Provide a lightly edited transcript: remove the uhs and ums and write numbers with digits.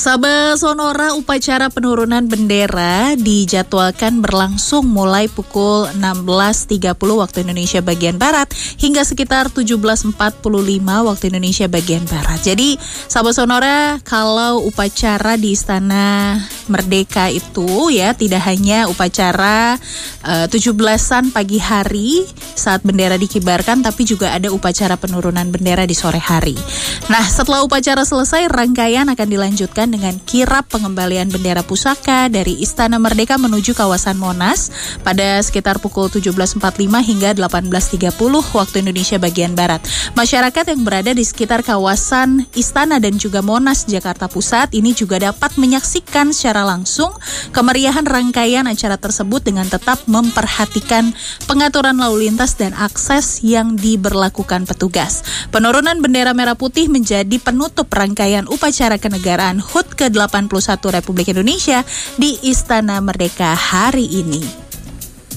Sahabat Sonora, upacara penurunan bendera dijadwalkan berlangsung mulai pukul 16.30 waktu Indonesia bagian Barat hingga sekitar 17.45 waktu Indonesia bagian Barat. Jadi, sahabat Sonora, kalau upacara di Istana Merdeka itu ya tidak hanya upacara 17-an pagi hari saat bendera dikibarkan, tapi juga ada upacara penurunan bendera di sore hari. Nah, setelah upacara selesai, rangkaian akan dilanjutkan dengan kirap pengembalian bendera pusaka dari Istana Merdeka menuju kawasan Monas pada sekitar pukul 17.45 hingga 18.30 waktu Indonesia bagian Barat. Masyarakat yang berada di sekitar kawasan Istana dan juga Monas, Jakarta Pusat ini juga dapat menyaksikan secara langsung kemeriahan rangkaian acara tersebut dengan tetap memperhatikan pengaturan lalu lintas dan akses yang diberlakukan petugas. Penurunan bendera merah putih menjadi penutup rangkaian upacara kenegaraan HUT ke-81 Republik Indonesia di Istana Merdeka hari ini.